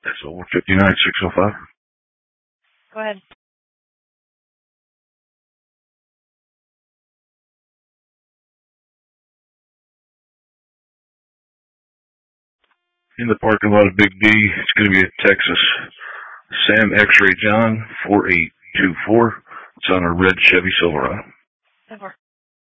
That's over 59,605. Go ahead. In the parking lot of Big D, it's going to be a Texas Sam X-Ray John 4824. It's on a red Chevy Silverado.